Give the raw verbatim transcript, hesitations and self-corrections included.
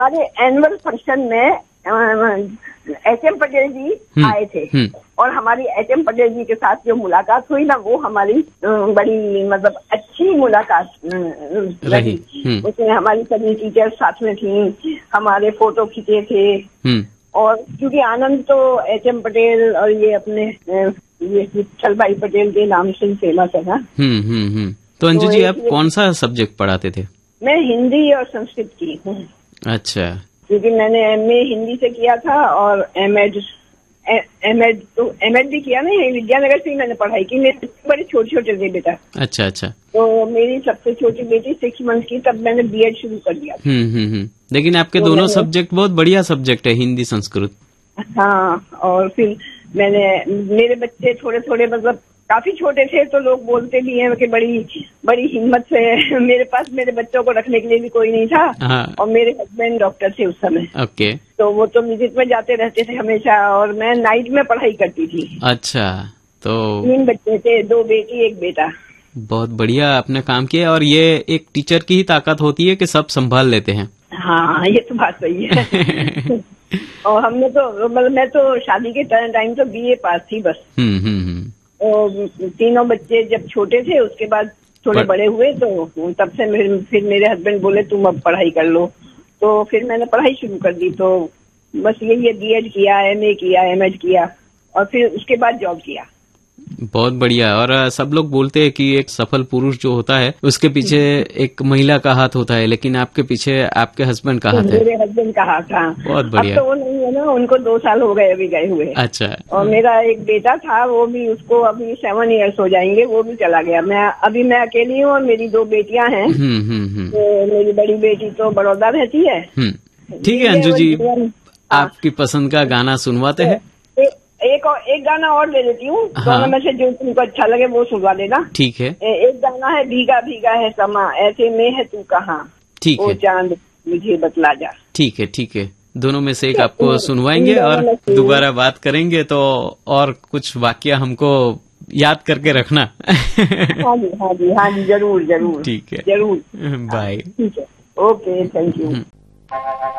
हमारे annual function में H M Patel जी आए थे और हमारी एच एम पटेल जी के साथ जो मुलाकात हुई ना, वो हमारी बड़ी मतलब अच्छी मुलाकात रही। उसमें हमारी सभी टीचर्स साथ में थी, हमारे फोटो खींचे थे। और क्योंकि आनंद तो एच एम पटेल और ये अपने ये विठल भाई पटेल के नाम से फेमस है ना। हम्म हम्म हम्म तो अंजू जी, आप कौन सा सब्जेक्ट पढ़ाते थे? मैं हिंदी और संस्कृत की हूँ। अच्छा। क्योंकि मैंने एमए हिंदी से किया था और एमएड एमएड तो एमएड भी किया ना, विद्यानगर से ही मैंने पढ़ाई की। मेरे बड़े छोटे छोटे थे बेटा। अच्छा अच्छा। तो मेरी सबसे छोटी बेटी सिक्स मंथ की, तब मैंने बीएड शुरू कर दिया। हम्म हम्म हम्म लेकिन आपके तो दोनों सब्जेक्ट बहुत बढ़िया सब्जेक्ट है, हिंदी संस्कृत। हाँ, और फिर मैंने मेरे बच्चे थोड़े थोड़े मतलब काफी छोटे थे, तो लोग बोलते भी हैं कि बड़ी बड़ी हिम्मत से मेरे पास मेरे बच्चों को रखने के लिए भी कोई नहीं था। हाँ। और मेरे हस्बैंड डॉक्टर थे उस समय। ओके। तो वो तो विजिट में जाते रहते थे हमेशा, और मैं नाइट में पढ़ाई करती थी। अच्छा। तो तीन बच्चे थे, दो बेटी एक बेटा। बहुत बढ़िया आपने काम किया, और ये एक टीचर की ही ताकत होती है कि सब संभाल लेते हैं। हाँ, ये तो बात सही है। और हमने तो मतलब मैं तो शादी के टाइम तो बीए पास थी बस। हम्म हम्म और तीनों बच्चे जब छोटे थे, उसके बाद थोड़े बड़े हुए, तो तब से मेरे, फिर मेरे हस्बैंड बोले तुम अब पढ़ाई कर लो, तो फिर मैंने पढ़ाई शुरू कर दी। तो बस यही है, बीएड किया, एमए किया, एमएड किया, और फिर उसके बाद जॉब किया। बहुत बढ़िया। और सब लोग बोलते हैं कि एक सफल पुरुष जो होता है उसके पीछे एक महिला का हाथ होता है, लेकिन आपके पीछे आपके हस्बैंड का हाथ है। मेरे हस्बैंड का हाथ। हाँ, बहुत बढ़िया। अब तो वो नहीं है ना, उनको दो साल हो गए अभी गए हुए। अच्छा। और मेरा एक बेटा था, वो भी, उसको अभी सेवन इयर्स हो जाएंगे, वो भी चला गया। मैं अभी मैं अकेली हूँ और मेरी दो बेटियां हैं। तो मेरी बड़ी बेटी तो बड़ौदा रहती है। ठीक है अंजू जी, आपकी पसंद का गाना सुनवाते हैं। एक और एक गाना और दे देती हूँ। हाँ। दोनों में से जो तुमको अच्छा लगे वो सुनवा देना। ठीक है। एक गाना है भीगा भीगा है समा, ऐसे में है तू कहाँ, ठीक है, चांद मुझे बतला जा। ठीक है ठीक है, दोनों में से एक आपको सुनवाएंगे और दोबारा बात करेंगे, तो और कुछ वाक्य हमको याद करके रखना। हाँ जी हाँ जी हाँ जी, जरूर जरूर। ठीक है, जरूर। बाय। ठीक है, ओके, थैंक यू।